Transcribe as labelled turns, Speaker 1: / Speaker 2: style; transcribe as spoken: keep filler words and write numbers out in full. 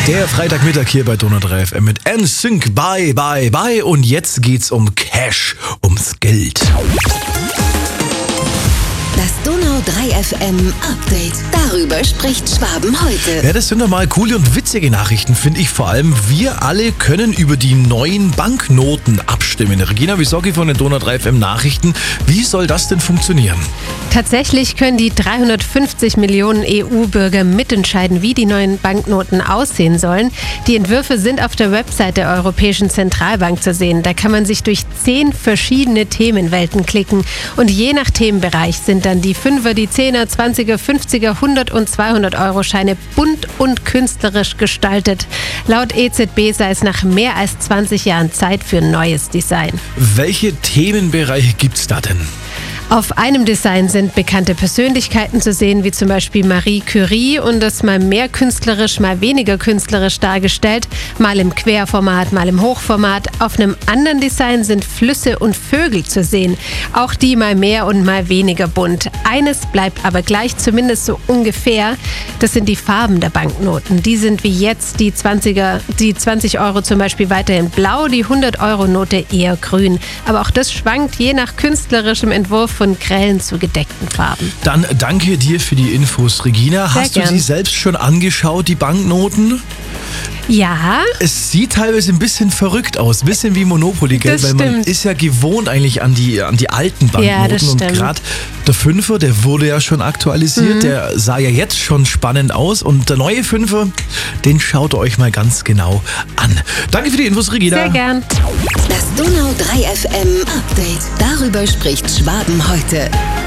Speaker 1: Der Freitagmittag hier bei Donau drei F M mit N Sync. Bye, bye, bye. Und jetzt geht's um Cash, ums Geld.
Speaker 2: Das Donau drei F M Update. Darüber spricht Schwaben heute.
Speaker 1: Ja, das sind doch mal coole und witzige Nachrichten, finde ich vor allem. Wir alle können über die neuen Banknoten abstimmen. Regina Wisocki von den Donau drei F M Nachrichten. Wie soll das denn funktionieren?
Speaker 3: Tatsächlich können die dreihundertfünfzig Millionen E U-Bürger mitentscheiden, wie die neuen Banknoten aussehen sollen. Die Entwürfe sind auf der Website der Europäischen Zentralbank zu sehen. Da kann man sich durch zehn verschiedene Themenwelten klicken. Und je nach Themenbereich sind dann die Fünfer, die Zehner, Zwanziger, Fünfziger, hundert und zweihundert Euro Scheine bunt und künstlerisch gestaltet. Laut E Z B sei es nach mehr als zwanzig Jahren Zeit für ein neues Design.
Speaker 1: Welche Themenbereiche gibt's da denn?
Speaker 3: Auf einem Design sind bekannte Persönlichkeiten zu sehen, wie zum Beispiel Marie Curie, und das mal mehr künstlerisch, mal weniger künstlerisch dargestellt, mal im Querformat, mal im Hochformat. Auf einem anderen Design sind Flüsse und Vögel zu sehen, auch die mal mehr und mal weniger bunt. Eines bleibt aber gleich, zumindest so ungefähr, das sind die Farben der Banknoten. Die sind wie jetzt die zwanziger, die zwanzig Euro zum Beispiel weiterhin blau, die hundert Euro Note eher grün. Aber auch das schwankt je nach künstlerischem Entwurf von grellen zu gedeckten Farben.
Speaker 1: Dann danke dir für die Infos, Regina.
Speaker 3: Sehr
Speaker 1: Hast du
Speaker 3: gern.
Speaker 1: sie selbst schon angeschaut, die Banknoten?
Speaker 3: Ja.
Speaker 1: Es sieht teilweise ein bisschen verrückt aus, ein bisschen wie Monopoly, gell?
Speaker 3: Das
Speaker 1: Weil man
Speaker 3: stimmt.
Speaker 1: ist ja gewohnt eigentlich an die, an die alten Banknoten.
Speaker 3: Ja, das
Speaker 1: und
Speaker 3: stimmt.
Speaker 1: gerade der Fünfer, der wurde ja schon aktualisiert,
Speaker 3: Mhm.
Speaker 1: der sah ja jetzt schon spannend aus. Und der neue Fünfer, den schaut ihr euch mal ganz genau an. Danke für die Infos, Regina.
Speaker 3: Sehr gern.
Speaker 2: Das Donau drei F M Update. Darüber spricht Schwaben heute.